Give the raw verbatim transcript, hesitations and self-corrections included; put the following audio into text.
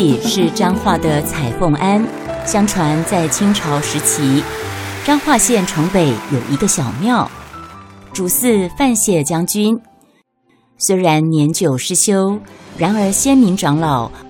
里是彰化的采凤庵。相传在清朝时期，彰化县城北有一个小庙，主祀范谢将军。虽然年久失修，然而先民长老